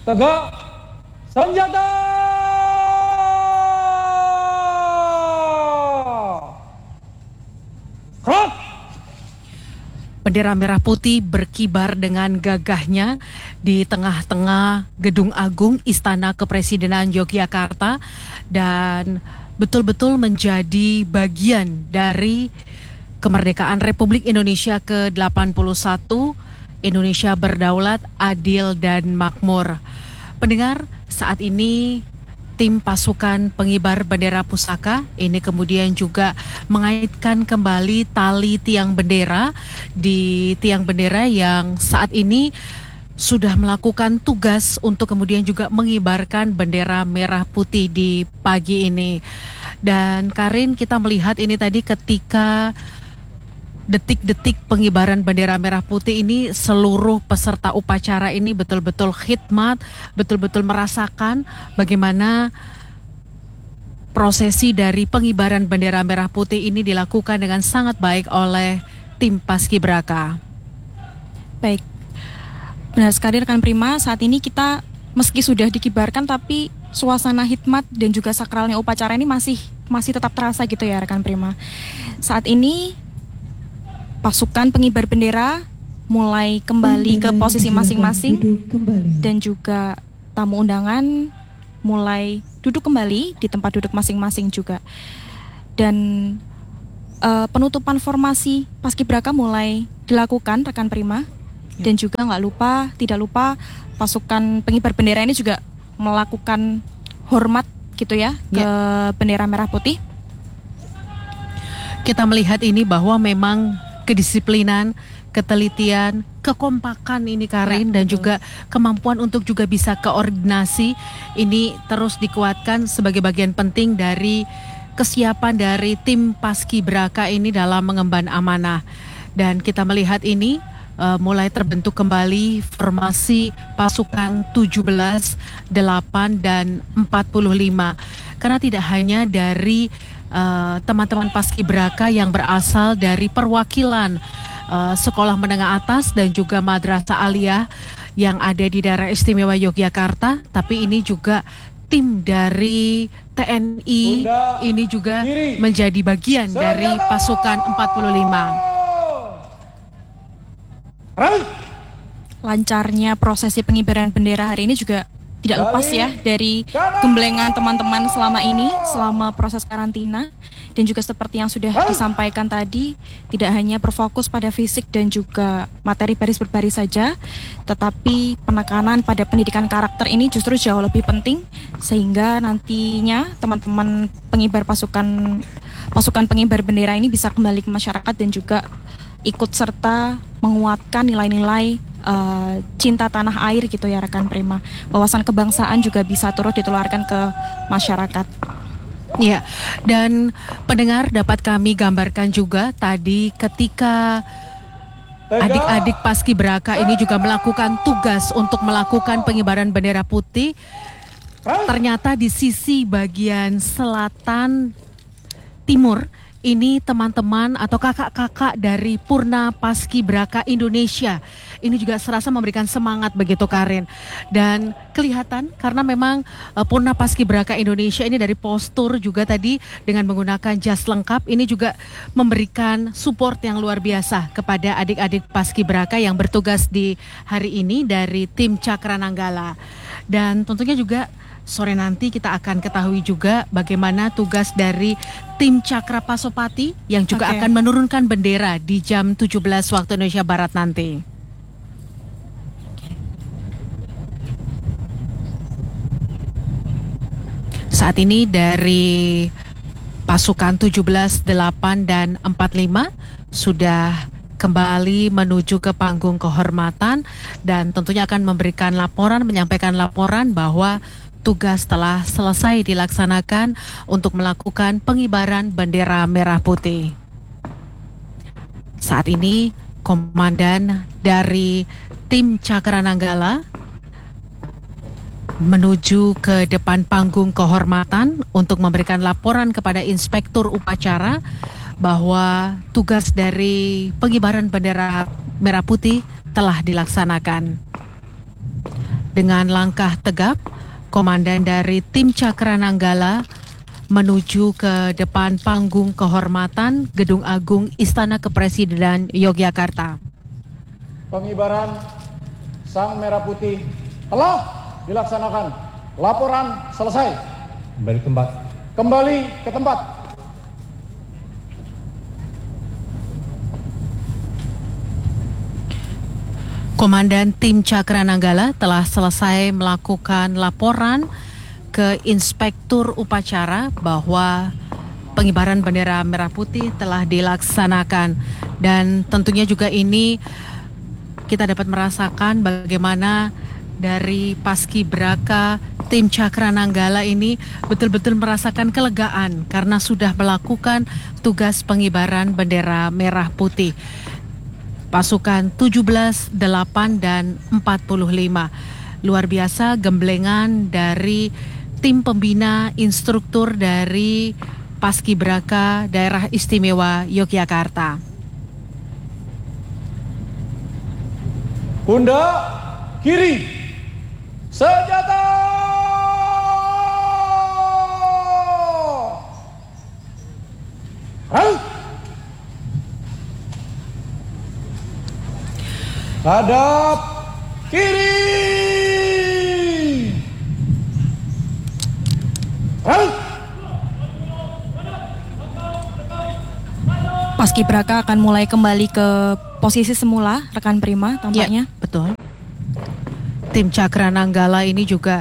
Tegak senjata. Gerak. Bendera merah putih berkibar dengan gagahnya di tengah-tengah Gedung Agung Istana Kepresidenan Yogyakarta dan betul-betul menjadi bagian dari kemerdekaan Republik Indonesia ke-81, Indonesia berdaulat, adil dan makmur. Pendengar, saat ini tim pasukan pengibar bendera pusaka ini kemudian juga mengaitkan kembali tali tiang bendera di tiang bendera yang saat ini sudah melakukan tugas untuk kemudian juga mengibarkan bendera merah putih di pagi ini. Dan Karin, kita melihat ini tadi ketika detik-detik pengibaran bendera merah putih ini, seluruh peserta upacara ini betul-betul khidmat, betul-betul merasakan bagaimana prosesi dari pengibaran bendera merah putih ini dilakukan dengan sangat baik oleh tim Paskibraka. Baik, benar sekali rekan Prima, saat ini kita meski sudah dikibarkan tapi suasana hikmat dan juga sakralnya upacara ini masih tetap terasa gitu ya rekan Prima. Saat ini pasukan pengibar bendera mulai kembali ke posisi masing-masing dan juga tamu undangan mulai duduk kembali di tempat duduk masing-masing juga. Dan penutupan formasi Paskibraka mulai dilakukan rekan Prima. Dan juga tidak lupa pasukan pengibar bendera ini juga melakukan hormat gitu ya ke bendera merah putih. Kita melihat ini bahwa memang kedisiplinan, ketelitian, kekompakan ini Karin, dan juga kemampuan untuk juga bisa koordinasi ini terus dikuatkan sebagai bagian penting dari kesiapan dari tim Paskibraka ini dalam mengemban amanah. Dan kita melihat ini mulai terbentuk kembali formasi pasukan 17, 8, dan 45. Karena tidak hanya dari teman-teman Paskibraka yang berasal dari perwakilan sekolah menengah atas dan juga madrasah aliyah yang ada di daerah istimewa Yogyakarta, tapi ini juga tim dari TNI ini juga menjadi bagian dari pasukan 45. Lancarnya prosesi pengibaran bendera hari ini juga tidak lepas ya dari gemblengan teman-teman selama proses karantina. Dan juga seperti yang sudah disampaikan tadi, tidak hanya berfokus pada fisik dan juga materi baris berbaris saja, tetapi penekanan pada pendidikan karakter ini justru jauh lebih penting, sehingga nantinya teman-teman pengibar pasukan pengibar bendera ini bisa kembali ke masyarakat dan juga ikut serta menguatkan nilai-nilai cinta tanah air gitu ya rekan Prima. Wawasan kebangsaan juga bisa turut ditularkan ke masyarakat. Ya, dan pendengar dapat kami gambarkan juga tadi ketika adik-adik Paskibraka ini juga melakukan tugas untuk melakukan pengibaran bendera putih. Ternyata di sisi bagian selatan timur ini teman-teman atau kakak-kakak dari Purna Paskibraka Indonesia ini juga serasa memberikan semangat begitu Karin. Dan kelihatan karena memang Purna Paskibraka Indonesia ini dari postur juga tadi dengan menggunakan jas lengkap ini juga memberikan support yang luar biasa kepada adik-adik Paskibraka yang bertugas di hari ini dari tim Cakrananggala. Dan tentunya juga sore nanti kita akan ketahui juga bagaimana tugas dari tim Cakra Pasopati yang juga akan menurunkan bendera di jam 17 waktu Indonesia Barat nanti. Saat ini dari pasukan 17, 8, dan 45 sudah kembali menuju ke panggung kehormatan dan tentunya akan menyampaikan laporan bahwa tugas telah selesai dilaksanakan untuk melakukan pengibaran bendera merah putih. Saat ini komandan dari tim Cakrananggala menuju ke depan panggung kehormatan untuk memberikan laporan kepada inspektur upacara bahwa tugas dari pengibaran bendera merah putih telah dilaksanakan. Dengan langkah tegap, komandan dari tim Cakrananggala menuju ke depan panggung kehormatan Gedung Agung Istana Kepresidenan Yogyakarta. Pengibaran Sang Merah Putih telah dilaksanakan. Laporan selesai. Kembali ke tempat. Kembali ke tempat. Komandan tim Cakrananggala telah selesai melakukan laporan ke Inspektur Upacara bahwa pengibaran bendera merah putih telah dilaksanakan, dan tentunya juga ini kita dapat merasakan bagaimana dari Paskibraka tim Cakrananggala ini betul-betul merasakan kelegaan karena sudah melakukan tugas pengibaran bendera merah putih. Pasukan 17, 8, dan 45. Luar biasa gemblengan dari tim pembina instruktur dari Paskibraka Daerah Istimewa Yogyakarta. Pundak kiri. Senjata. Hadap kiri. Paskibraka akan mulai kembali ke posisi semula, rekan Prima, tampaknya. Ya, betul. Tim Cakrananggala ini juga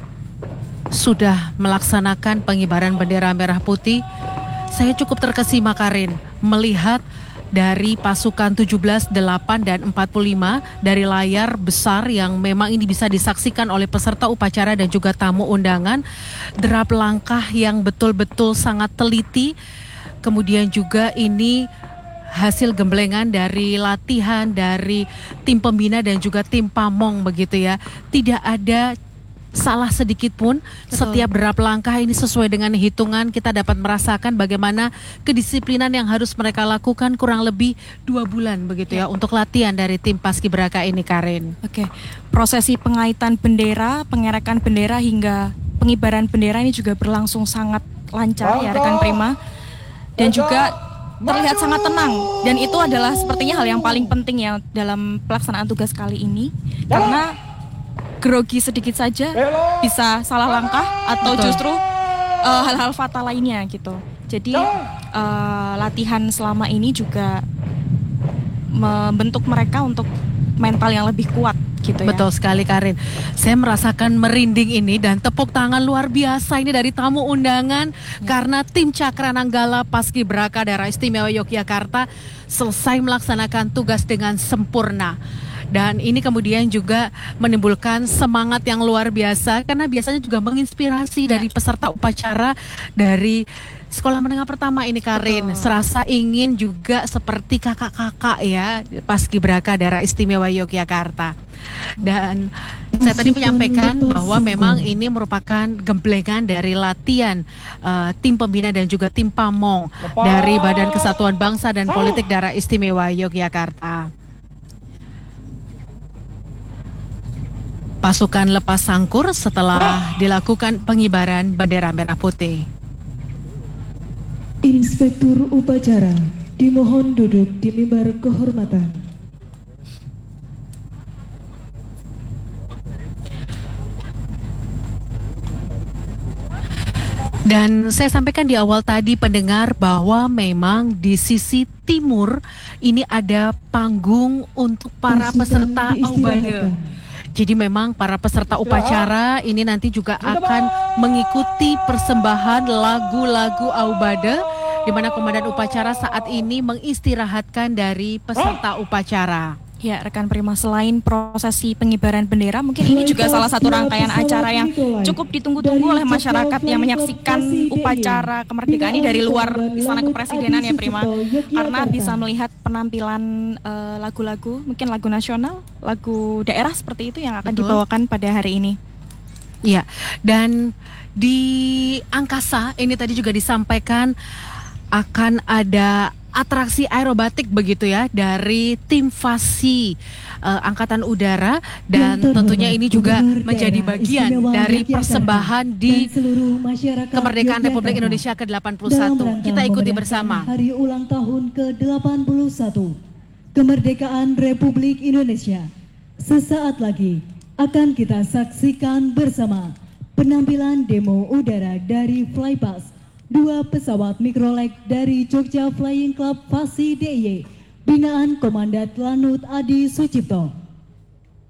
sudah melaksanakan pengibaran bendera merah putih. Saya cukup terkesima, Karin, melihat dari pasukan 17, 8, dan 45 dari layar besar yang memang ini bisa disaksikan oleh peserta upacara dan juga tamu undangan. Derap langkah yang betul-betul sangat teliti. Kemudian juga ini hasil gemblengan dari latihan dari tim pembina dan juga tim pamong begitu ya. Tidak ada salah sedikit pun. Betul. Setiap derap langkah ini sesuai dengan hitungan. Kita dapat merasakan bagaimana kedisiplinan yang harus mereka lakukan kurang lebih 2 bulan begitu ya untuk latihan dari tim Paskibraka ini, Karin. Oke, prosesi pengaitan bendera, pengerakan bendera hingga pengibaran bendera ini juga berlangsung sangat lancar ya rekan Prima, dan juga terlihat sangat tenang, dan itu adalah sepertinya hal yang paling penting ya dalam pelaksanaan tugas kali ini, karena grogi sedikit saja bisa salah langkah atau justru hal-hal fatal lainnya gitu. Jadi latihan selama ini juga membentuk mereka untuk mental yang lebih kuat gitu ya. Betul sekali, Karin. Saya merasakan merinding ini dan tepuk tangan luar biasa ini dari tamu undangan karena tim Cakrananggala Paskibraka Daerah Istimewa Yogyakarta selesai melaksanakan tugas dengan sempurna. Dan ini kemudian juga menimbulkan semangat yang luar biasa karena biasanya juga menginspirasi dari peserta upacara dari sekolah menengah pertama ini, Karin. Serasa ingin juga seperti kakak-kakak ya Paskibraka Daerah Istimewa Yogyakarta. Dan saya tadi menyampaikan bahwa memang ini merupakan gemblengan dari latihan tim pembina dan juga tim pamong dari Badan Kesatuan Bangsa dan Politik Daerah Istimewa Yogyakarta. Pasukan lepas sangkur setelah dilakukan pengibaran bendera merah putih. Inspektur Upacara dimohon duduk di mimbar kehormatan. Dan saya sampaikan di awal tadi pendengar bahwa memang di sisi timur ini ada panggung untuk para peserta Aubade. Jadi memang para peserta upacara ini nanti juga akan mengikuti persembahan lagu-lagu Aubade, di mana komandan upacara saat ini mengistirahatkan dari peserta upacara. Ya, rekan Prima, selain prosesi pengibaran bendera, mungkin ini juga salah satu rangkaian acara yang cukup ditunggu-tunggu oleh masyarakat yang menyaksikan upacara kemerdekaan ini dari luar Istana Kepresidenan ya Prima, karena bisa melihat penampilan lagu-lagu, mungkin lagu nasional, lagu daerah seperti itu yang akan dibawakan pada hari ini. Iya, dan di angkasa ini tadi juga disampaikan akan ada atraksi aerobatik begitu ya dari tim FASI Angkatan Udara, dan tentunya ini juga menjadi bagian dari persembahan di kemerdekaan Republik Indonesia ke-81. Kita ikuti bersama. Hari ulang tahun ke-81 kemerdekaan Republik Indonesia. Sesaat lagi akan kita saksikan bersama penampilan demo udara dari Flypass, 2 pesawat Microlek dari Jogja Flying Club FASI DIY, binaan Komandan Lanut Adi Sucipto.